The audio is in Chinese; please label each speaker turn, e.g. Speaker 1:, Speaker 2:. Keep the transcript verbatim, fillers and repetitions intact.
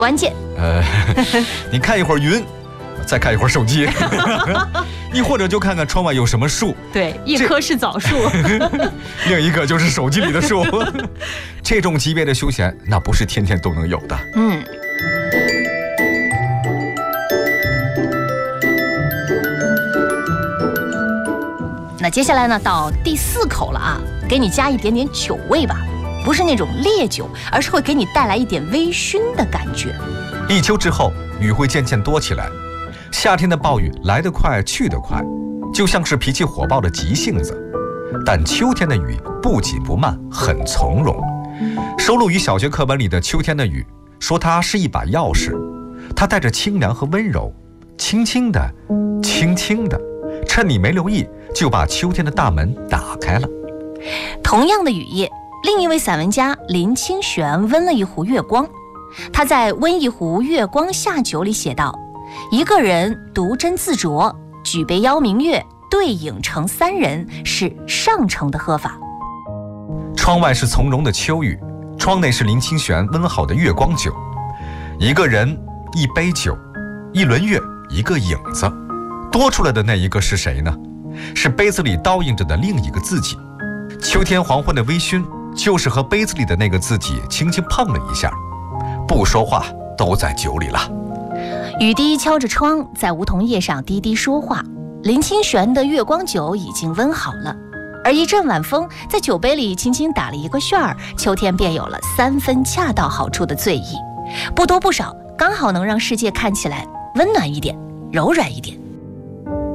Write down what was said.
Speaker 1: 关键。
Speaker 2: 呃，你看一会儿云，再看一会儿手机，你或者就看看窗外有什么树。
Speaker 1: 对，一棵是枣树，
Speaker 2: 另一个就是手机里的树。这种级别的休闲，那不是天天都能有的。
Speaker 1: 嗯。那接下来呢，到第四口了啊，给你加一点点酒味吧，不是那种烈酒，而是会给你带来一点微醺的感觉。
Speaker 2: 立秋之后，雨会渐渐多起来，夏天的暴雨来得快去得快，就像是脾气火爆的急性子。但秋天的雨不紧不慢，很从容。收录于小学课本里的秋天的雨，说它是一把钥匙，它带着清凉和温柔，轻轻的，轻轻的，趁你没留意，就把秋天的大门打开了。
Speaker 1: 同样的雨夜，另一位散文家林清玄温了一壶月光。他在《温一壶月光下酒》里写道：一个人独斟自酌，举杯邀明月，对影成三人，是上乘的喝法。
Speaker 2: 窗外是从容的秋雨，窗内是林清玄温好的月光酒。一个人，一杯酒，一轮月，一个影子，多出来的那一个是谁呢？是杯子里倒映着的另一个自己。秋天黄昏的微醺，就是和杯子里的那个自己轻轻碰了一下，不说话都在酒里了。
Speaker 1: 雨滴敲着窗，在梧桐叶上低低说话。林清玄的月光酒已经温好了，而一阵晚风在酒杯里轻轻打了一个旋儿，秋天便有了三分恰到好处的醉意，不多不少，刚好能让世界看起来温暖一点，柔软一点。